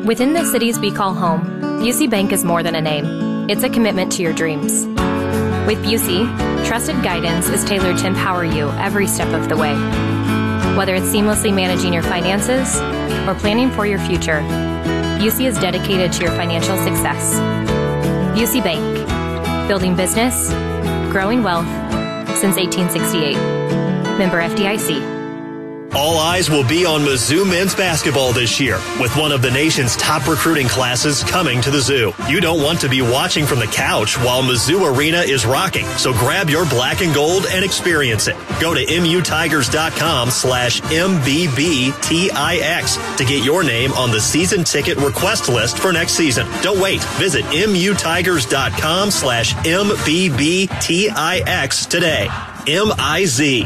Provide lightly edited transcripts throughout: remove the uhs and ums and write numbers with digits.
Within the cities we call home, Busey Bank is more than a name. It's a commitment to your dreams. With Busey, trusted guidance is tailored to empower you every step of the way. Whether it's seamlessly managing your finances or planning for your future, Busey is dedicated to your financial success. Busey Bank, building business, growing wealth since 1868. Member FDIC. All eyes will be on Mizzou men's basketball this year, with one of the nation's top recruiting classes coming to the Zoo. You don't want to be watching from the couch while Mizzou Arena is rocking, so grab your black and gold and experience it. Go to MUTigers.com/MBBTIX to get your name on the season ticket request list for next season. Don't wait. Visit MUTigers.com/MBBTIX today. MIZ.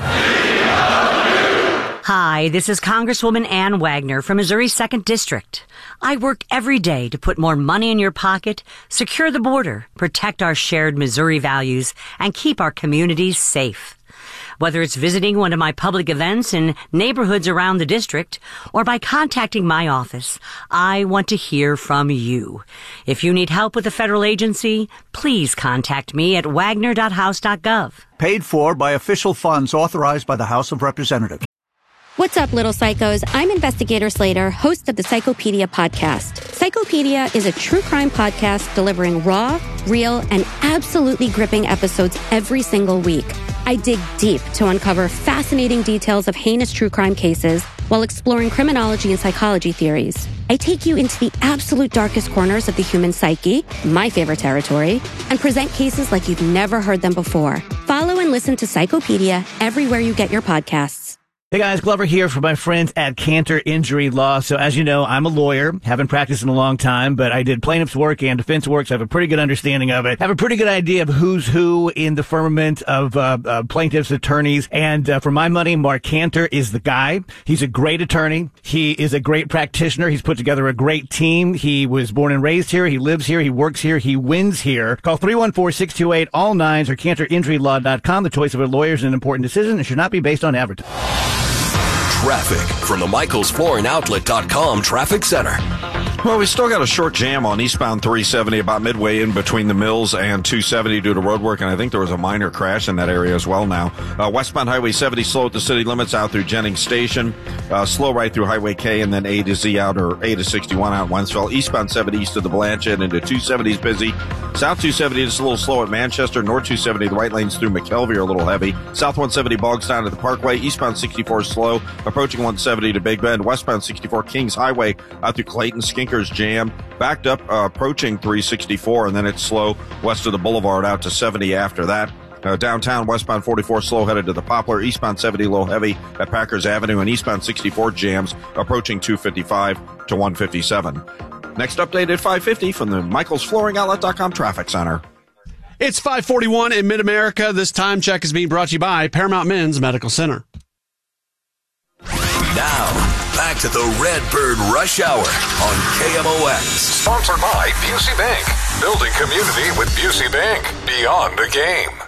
Hi, this is Congresswoman Ann Wagner from Missouri's 2nd District. I work every day to put more money in your pocket, secure the border, protect our shared Missouri values, and keep our communities safe. Whether it's visiting one of my public events in neighborhoods around the district or by contacting my office, I want to hear from you. If you need help with a federal agency, please contact me at wagner.house.gov. Paid for by official funds authorized by the House of Representatives. What's up, little psychos? I'm Investigator Slater, host of the Psychopedia podcast. Psychopedia is a true crime podcast delivering raw, real, and absolutely gripping episodes every single week. I dig deep to uncover fascinating details of heinous true crime cases while exploring criminology and psychology theories. I take you into the absolute darkest corners of the human psyche, my favorite territory, and present cases like you've never heard them before. Follow and listen to Psychopedia everywhere you get your podcasts. Hey guys, Glover here for my friends at Cantor Injury Law. So as you know, I'm a lawyer, haven't practiced in a long time, but I did plaintiff's work and defense work, so I have a pretty good understanding of it. Have a pretty good idea of who's who in the firmament of plaintiffs' attorneys. And for my money, Mark Cantor is the guy. He's a great attorney. He is a great practitioner. He's put together a great team. He was born and raised here. He lives here. He works here. He wins here. Call 314-628-ALL-9s or CantorInjuryLaw.com. The choice of a lawyer is an important decision and should not be based on advertising. Traffic from the MichaelsFlooringOutlet.com Traffic Center. Well, we still got a short jam on eastbound 370 about midway in between the Mills and 270 due to road work, and I think there was a minor crash in that area as well now. Westbound Highway 70 slow at the city limits out through Jennings Station. Slow right through Highway K and then A to Z out or A to 61 out in Wentzville. Eastbound 70 east of the Blanchett and into 270 is busy. South 270 is a little slow at Manchester. North 270, the right lanes through McKelvey are a little heavy. South 170 bogs down at the Parkway. Eastbound 64 is slow, approaching 170 to Big Bend. Westbound 64 Kings Highway out through Clayton. Skinkers jam. Backed up approaching 364, and then it's slow west of the Boulevard out to 70 after that. Downtown, westbound 44 slow headed to the Poplar. Eastbound 70 low heavy at Packers Avenue, and eastbound 64 jams approaching 255 to 157. Next update at 5:50 from the MichaelsFlooringOutlet.com Traffic Center. It's 5:41 in Mid-America. This time check is being brought to you by Paramount Men's Medical Center. Now, back to the Redbird Rush Hour on KMOX. Sponsored by Busey Bank. Building community with Busey Bank. Beyond the game.